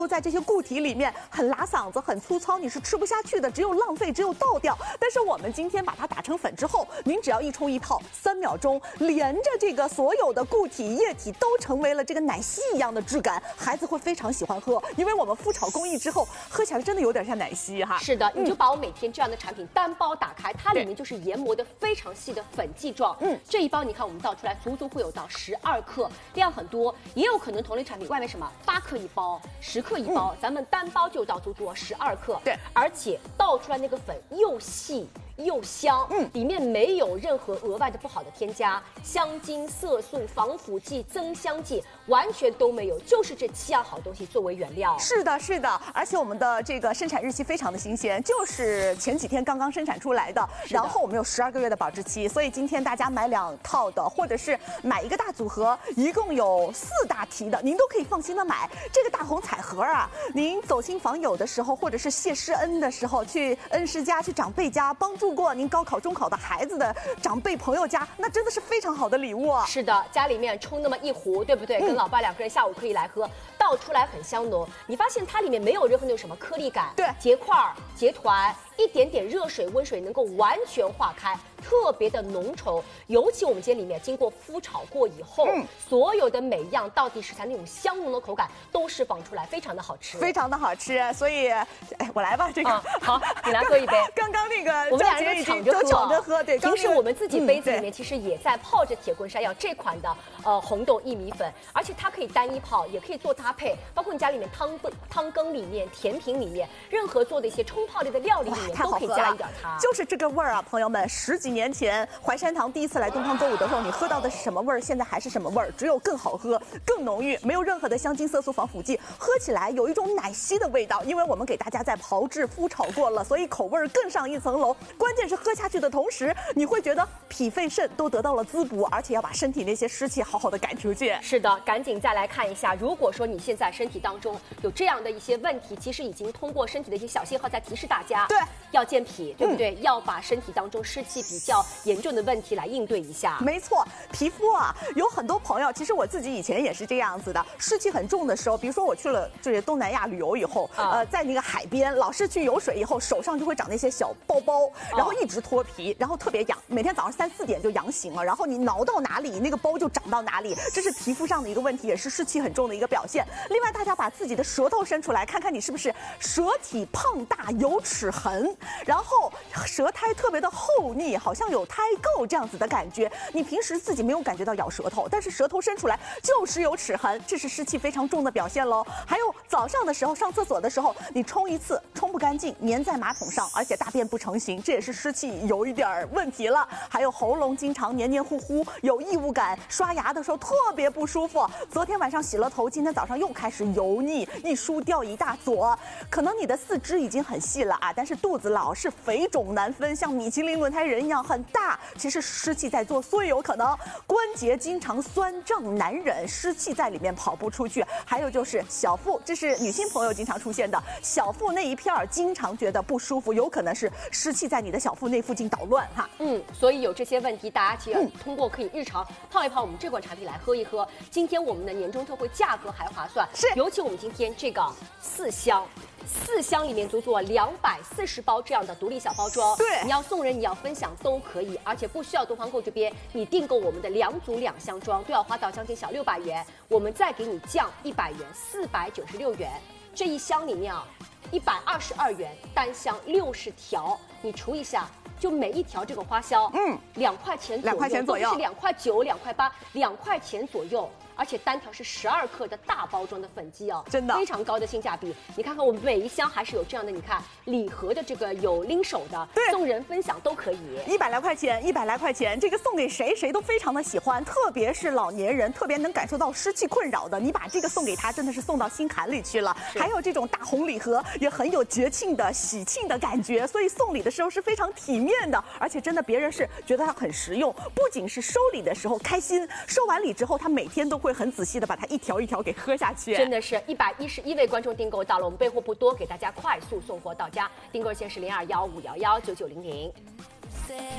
都在这些固体里面，很拉嗓子，很粗糙，你是吃不下去的，只有浪费，只有倒掉。但是我们今天把它打成粉之后，您只要一冲一泡，3秒钟，连着这个所有的固体液体都成为了这个奶昔一样的质感，孩子会非常喜欢喝，因为我们麸炒工艺之后，喝起来真的有点像奶昔哈。 是的，你就把我每天这样的产品单包打开，它里面就是研磨的非常细的粉剂状。这一包你看我们倒出来，足足会有到12克，量很多，也有可能同类产品外面什么8克一包、10克一包，咱们单包就到足足12克。 对， 而且倒出来那个粉又细又香，里面没有任何额外的不好的添加，香精、色素、防腐剂、增香剂完全都没有，就是这7样好东西作为原料。 是的，是的，而且我们的这个生产日期非常的新鲜，就是前几天刚刚生产出来的，然后我们有12个月的保质期，所以今天大家买2套的，或者是买一个大组合，一共有4大提的，您都可以放心的买。这个大红彩盒啊，您走亲访友的时候，或者是谢师恩的时候，去恩师家、去长辈家，帮助过您高考、中考的孩子的长辈朋友家，那真的是非常好的礼物啊。 是的，家里面冲那么一壶，对不对？跟老爸2个人下午可以来喝，倒出来很香浓。你发现它里面没有任何那种什么颗粒感， 对， 结块、结团，一点点热水、温水能够完全化开。特别的浓稠，尤其我们今天里面经过麸炒过以后，所有的每一样道地食材那种香浓的口感都释放出来，非常的好吃， 非常的好吃。所以，我来吧，这个、 好，你来喝一杯。 刚刚那个我们2人都抢着喝， 对。 平时我们自己杯子里面其实也在泡着铁棍山药这款的红豆薏米粉，而且它可以单一泡，也可以做搭配，包括你家里面汤羹里面、甜品里面，任何做的一些冲泡类的料理里面都可以加一点它。 就是这个味儿啊，朋友们，10几年前淮山堂第一次来东方歌舞的时候，你喝到的是什么味儿？现在还是什么味儿？只有更好喝、更浓郁，没有任何的香精、色素、防腐剂，喝起来有一种奶昔的味道。因为我们给大家在炮制麸炒过了，所以口味更上一层楼。关键是喝下去的同时，你会觉得脾肺肾都得到了滋补，而且要把身体那些湿气好好的赶出去。 是的，赶紧再来看一下，如果说你现在身体当中有这样的一些问题，其实已经通过身体的一些小信号在提示大家， 对， 要健脾，对不对？要把身体当中湿气比较严重的问题来应对一下。 没错，皮肤啊，有很多朋友，其实我自己以前也是这样子的，湿气很重的时候，比如说我去了这个东南亚旅游以后，在那个海边，老是去游水以后，手上就会长那些小包包，然后一直脱皮，然后特别痒，每天早上3、4点就痒醒了，然后你挠到哪里，那个包就长到哪里，这是皮肤上的一个问题，也是湿气很重的一个表现。另外，大家把自己的舌头伸出来，看看你是不是舌体胖大有齿痕，然后舌苔特别的厚腻，好像有苔垢这样子的感觉。你平时自己没有感觉到咬舌头，但是舌头伸出来就是有齿痕，这是湿气非常重的表现喽。还有早上的时候上厕所的时候，你冲一次冲不干净，粘在马桶上，而且大便不成形，这也是湿气有一点问题了。还有喉咙经常黏黏糊糊，有异物感，刷牙的时候特别不舒服。昨天晚上洗了头，今天早上又开始油腻，一梳掉一大撮。可能你的四肢已经很细了啊，但是肚子老是肥肿难分，像米其林轮胎人一样很大。其实湿气在作祟，有可能关节经常酸胀难忍，湿气在里面跑不出去。还有就是小腹，这是女性朋友经常出现的，小腹那一片儿经常觉得不舒服，有可能是湿气在你的小腹内附近捣乱哈。 所以有这些问题，大家其实通过可以日常泡一泡我们这款产品来喝一喝。今天我们的年终特惠价格还划算， 是， 尤其我们今天这个4箱里面足足240包这样的独立小包装， 对， 你要送人，你要分享都可以，而且不需要东方购这边你订购我们的2组2箱装都要花到将近小600元，我们再给你降100元，496元。这一箱里面啊，122元，单箱60条，你除一下。就每一条这个花销，2块钱左右，都是2块9、2块8、2块钱左右，而且单条是12克的大包装的粉机哦， 真的非常高的性价比。你看看我们每一箱还是有这样的，你看礼盒的这个有拎手的，对，送人分享都可以。 100来块钱，100来块钱，这个送给谁谁都非常的喜欢，特别是老年人，特别能感受到湿气困扰的，你把这个送给他，真的是送到心坎里去了。还有这种大红礼盒，也很有节庆的喜庆的感觉，所以送礼的时候是非常体面的，而且真的别人是觉得它很实用，不仅是收礼的时候开心，收完礼之后他每天都会很仔细的把它一条一条给喝下去。 真的是111位观众订购到了，我们备货不多，给大家快速送货到家，订购线是0215119900。